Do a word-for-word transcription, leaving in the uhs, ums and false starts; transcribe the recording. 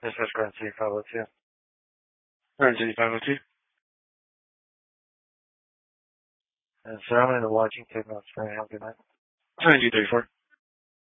This is Grand City five oh two. Grand City five oh two. And so I'm in the Washington, North Carolina. Have a good night. nine two three four.